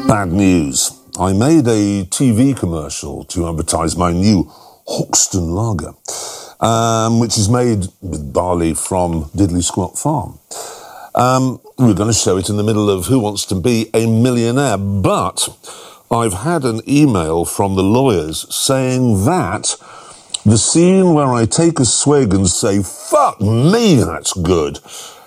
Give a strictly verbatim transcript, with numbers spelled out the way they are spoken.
Bad news. I made a T V commercial to advertise my new Hoxton lager, um, which is made with barley from Diddley Squat Farm. Um, we're going to show it in the middle of Who Wants to Be a Millionaire, but I've had an email from the lawyers saying that the scene where I take a swig and say, "Fuck me, that's good,"